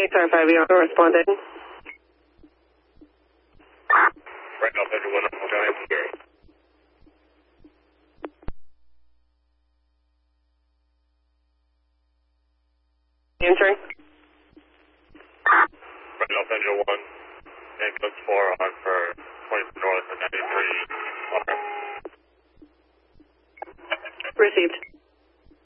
CXR5, you responded. Right now, everyone, I'm going. Answering. Right now, Central 1, ambulance 4 on for 20 north and 93. Received.